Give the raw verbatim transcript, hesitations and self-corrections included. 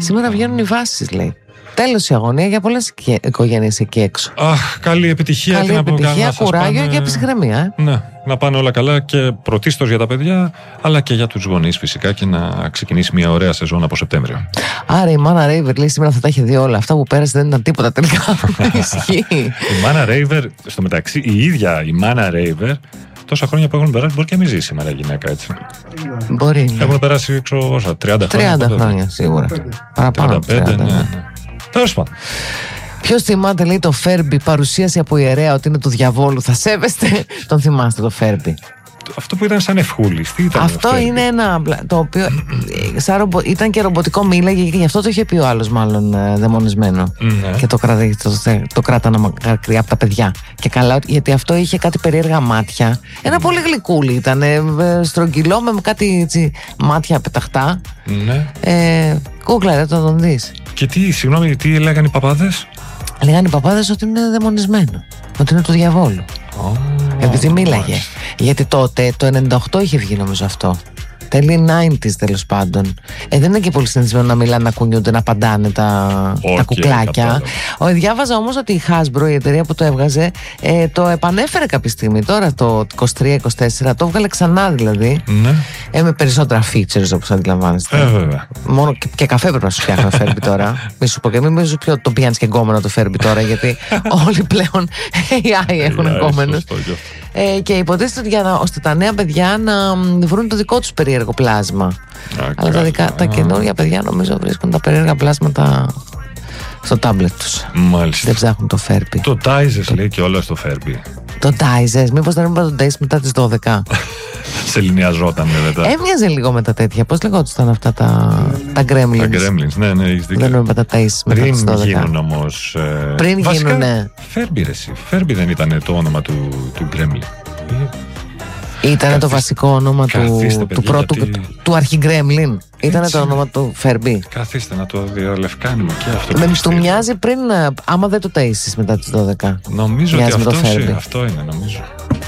Σήμερα βγαίνουν οι βάσεις, λέει. Τέλος η αγωνία για πολλές οικογένειες εκεί έξω. Αχ, καλή επιτυχία. Καλή τι επιτυχία, να πω, κουράγιο πάνε... και ψυχραιμία. Ε. Ναι, να πάνε όλα καλά και πρωτίστως για τα παιδιά, αλλά και για τους γονείς φυσικά και να ξεκινήσει μια ωραία σεζόν από Σεπτέμβριο. Άρα η Μάνα Ρέιβερ λέει σήμερα θα τα έχει δει όλα. Αυτά που πέρασε δεν ήταν τίποτα τελικά. Ισχύει. Η Μάνα Ρέιβερ, στο μεταξύ, η ίδια η Μάνα Ρέιβερ, τόσα χρόνια που έχουν περάσει, μπορεί και να μην ζει σήμερα η γυναίκα έτσι. Μπορεί. Έχουν περάσει έξω τριάντα χρόνια. τριάντα χρόνια σίγουρα. Παραπάνω. τριάντα πέντε, ναι, ναι. Τέλος πάντων. Ποιος θυμάται, λέει, το Φέρμπι, παρουσίαση από ιερέα ότι είναι του διαβόλου. Θα σέβεστε. Τον θυμάστε το Φέρμπι? Αυτό που ήταν σαν ευχούλης, τι ήταν? Αυτό είναι ένα. Το οποίο σαν ρομπο, ήταν και ρομποτικό, μίλαγε και γι' αυτό το είχε πει ο άλλος, μάλλον ε, δαιμονισμένο. Ναι. Και το, κράτα, το, το κράτανε μακριά από τα παιδιά. Και καλά, γιατί αυτό είχε κάτι περίεργα μάτια. Ένα πολύ γλυκούλι ήταν. Ε, στρογγυλό με κάτι έτσι, μάτια πεταχτά. Ναι. Ε, Κούκλα, το τον δεις. Και τι, συγγνώμη, τι λέγανε οι παπάδες? Λέγανε οι παπάδες ότι είναι δαιμονισμένο. Ότι είναι του διαβόλου. Oh, επειδή μίλαγε. Μάλιστα. Γιατί τότε το ενενήντα οκτώ είχε βγει νομίζω αυτό. Τέλη ενενήντα τέλος πάντων. Ε, δεν είναι και πολύ συνηθισμένο να μιλάνε, να κουνιούνται, να απαντάνε τα, okay, τα κουκλάκια. Ο, διάβαζα όμως ότι η Hasbro, η εταιρεία που το έβγαζε, ε, το επανέφερε κάποια στιγμή. Τώρα το είκοσι τρία είκοσι τέσσερα το έβγαλε ξανά δηλαδή. Ναι. Ε, με περισσότερα features όπως αντιλαμβάνεστε. Ε, βέβαια. Μόνο και, και καφέ πρέπει να σου φτιάχνει το Φέρμπι τώρα. Μη σου πω και μην σου πιο το πιάνεις και γκόμενο το Φέρμπι τώρα, γιατί όλοι πλέον έι άι έχουν γκόμενους. Ε, και υποτίθεται για να, ώστε τα νέα παιδιά να βρουν το δικό τους περίεργο πλάσμα. Α, αλλά τα, δικα, τα καινούργια παιδιά νομίζω βρίσκουν τα περίεργα πλάσματα στο τάμπλετ τους. Μάλιστα. Δεν ψάχνουν το Φέρμπι. Το Τάιζες το... λέει και όλα στο Φέρμπι. Το Τάιζες, μήπως δεν έπρεπε το Τάιζες μετά τις δώδεκα? Σεληνιαζόταν μετά. Έμοιαζε λίγο με τα τέτοια. Πώς λεγόταν αυτά τα, τα Gremlins? Τα Gremlins, ναι, ναι, έχεις δίκιο. Δεν έπρεπε τα Τάιζες μετά τις δώδεκα. Πριν γίνουν όμως. Ε... Πριν γίνουν, ναι. Φέρμπι ρε εσύ. Φέρμπι δεν ήταν το όνομα του, του Gremlin? Ήταν το βασικό όνομα καθίστε, του, παιδιά, του πρώτου, γιατί... του, του αρχιγκρέμλιν. Ήταν το όνομα του Φέρμπι. Καθίστε να το διαλευκάνουμε και αυτό. Με του μοιάζει πριν, άμα δεν το ταΐσεις μετά τις δώδεκα. Νομίζω μοιάζει ότι αυτό, αυτό είναι, νομίζω.